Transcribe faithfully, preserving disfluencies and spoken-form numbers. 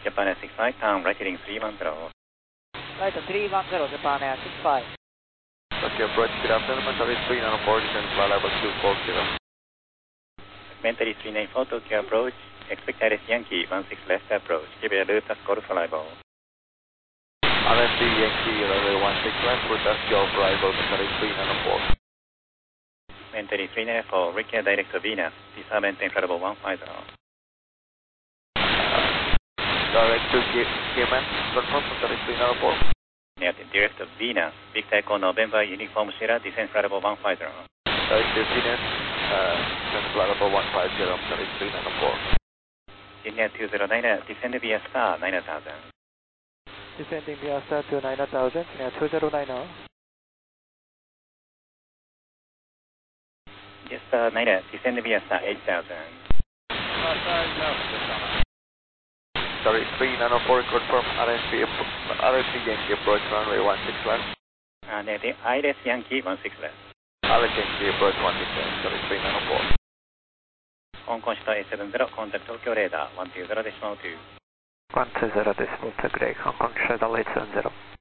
Japan Air six five, turn right heading three one zero. Right three one zero, Japan Air six five. Tokyo approach, good afternoon, service three nine four, descent flight level two four zero. Mentally three nine four, Tokyo approach, expect Iris Yankee one six left approach, give a route as Golf arrival. R S D Yankee runway one six left, route as Golf arrival, service three nine four. Mentally three nine four, require direct to Venus, descend maintain flight level one five zero. Direct to Cayman, confirm for service three nine four. Negative, direct to Venus, Victor Echo November, Uniform Sierra, descend flight level one five zero. Direct to Venus, uh, descend flight level one five zero, service three nine four. India two zero nine, descend via star nine thousand. Descending via star to nine thousand, India two zero nine. Yes, star nine, descend via star eight thousand. Sorry, three nine four, confirm R S D, R S D Yankee approach runway one six left. Uh, negative, Iris Yankee one six left. R S D Yankee approach one six left, sorry, three nine four. Hong Kong Star A seven zero, contact Tokyo radar one two zero decimal two. one two zero decimal two, great, Hong Kong Shadow eight seven zero.